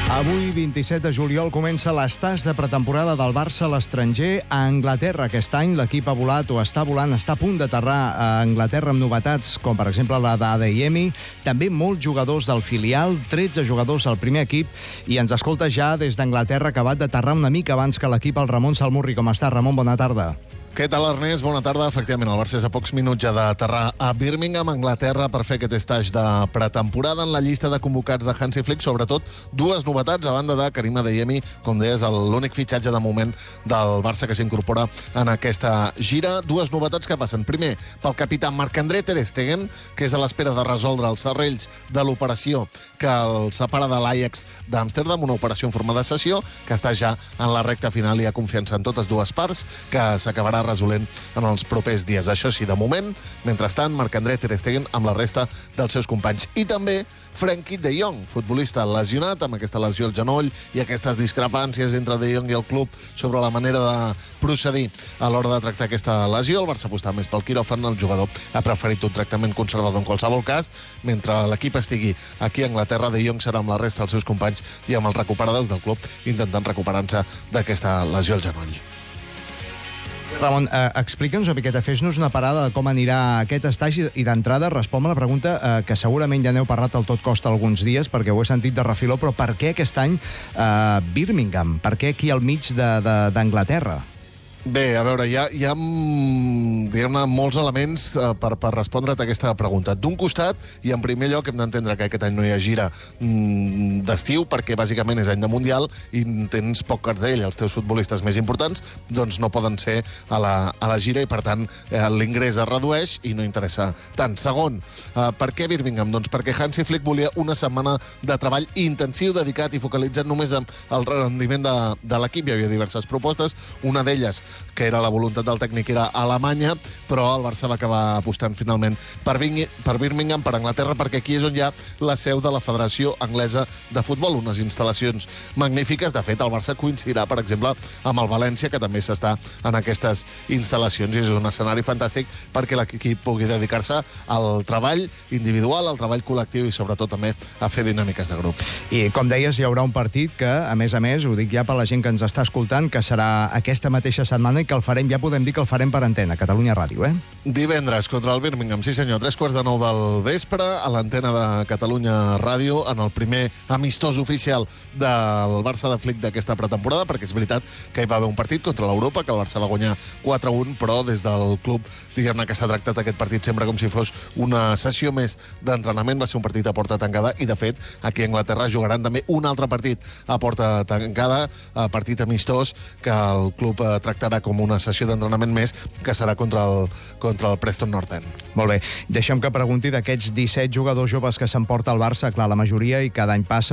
Avui, 27 de juliol, comença l'estàs de pretemporada del Barça a l'estranger a Anglaterra. Aquest any l'equip ha volat o està volant, està a punt d'aterrar a Anglaterra amb novetats com, per exemple, la d'Adeyemi. També molts jugadors del filial, 13 jugadors al primer equip. I ens escolta ja des d'Anglaterra, acabat d'aterrar una mica abans que l'equip, el Ramon Salmurri. Com està, Ramon? Bona tarda. Què tal, Ernest? Bona tarda. Efectivament, el Barça és a pocs minuts ja d'aterrar a Birmingham, Anglaterra, per fer aquest estatge de pretemporada. En la llista de convocats de Hansi Flick, sobretot dues novetats, a banda de Karim Adeyemi, com deies, l'únic fitxatge de moment del Barça que s'incorpora en aquesta gira. Dues novetats que passen. Primer, pel capità Marc-André ter Stegen, que és a l'espera de resoldre els serrells de l'operació que el separa de l'Ajax d'Amsterdam, una operació en forma de sessió, que està ja en la recta final i ha confiança en totes dues parts, que s'acabarà resolent en els propers dies. Això sí, de moment, mentrestant, Marc-André ter Stegen amb la resta dels seus companys. I també Frenkie de Jong, futbolista lesionat, amb aquesta lesió al genoll i aquestes discrepàncies entre de Jong i el club sobre la manera de procedir a l'hora de tractar aquesta lesió. El Barça apostar més pel quiròfan, el jugador ha preferit un tractament conservador en qualsevol cas. Mentre l'equip estigui aquí a Anglaterra, de Jong serà amb la resta dels seus companys i amb els recuperadors del club intentant recuperar-se d'aquesta lesió al genoll. Ramon, explica'ns una miqueta, fes-nos una parada de com anirà aquest estatge i d'entrada respon a la pregunta que segurament ja n'heu parlat al Tot Costa alguns dies, perquè ho he sentit de refiló, però per què aquest any Birmingham? Per què aquí al mig d'Anglaterra? Bé, a veure, hi ha diguem-ne, molts elements per respondre't a aquesta pregunta. D'un costat, i en primer lloc hem d'entendre que aquest any no hi ha gira d'estiu, perquè bàsicament és any de Mundial i tens poc cartell. Els teus futbolistes més importants doncs no poden ser a la gira i, per tant, l'ingrés es redueix i no interessa tant. Segon, per què Birmingham? Doncs perquè Hansi Flick volia una setmana de treball intensiu, dedicat i focalitzat només en el rendiment de l'equip. Hi havia diverses propostes, una d'elles que era la voluntat del tècnic, era Alemanya, però el Barça va acabar apostant finalment per Birmingham, per Anglaterra, perquè aquí és on hi ha la seu de la Federació Anglesa de Futbol, unes instal·lacions magnífiques. De fet, el Barça coincidirà, per exemple, amb el València, que també s'està en aquestes instal·lacions, i és un escenari fantàstic perquè l'equip pugui dedicar-se al treball individual, al treball col·lectiu i, sobretot, també a fer dinàmiques de grup. I, com deies, hi haurà un partit que, a més, ho dic ja per la gent que ens està escoltant, que serà aquesta mateixa setmana i que el farem, ja podem dir que el farem per antena, Catalunya Ràdio, Divendres contra el Birmingham, sí senyor, 3:45 del vespre, a l'antena de Catalunya Ràdio, en el primer amistós oficial del Barça de Flick d'aquesta pretemporada, perquè és veritat que hi va haver un partit contra l'Europa, que el Barça va guanyar 4-1, però des del club, diguem-ne que s'ha tractat aquest partit sempre com si fos una sessió més d'entrenament. Va ser un partit a porta tancada i, de fet, aquí a Anglaterra jugaran també un altre partit a porta tancada, partit amistós, que el club tractarà com una sessió d'entrenament més, que serà contra el Preston North End. Molt bé. Deixa'm que pregunti d'aquests 17 jugadors joves que s'emporta el Barça. Clar, la majoria, i cada any passa,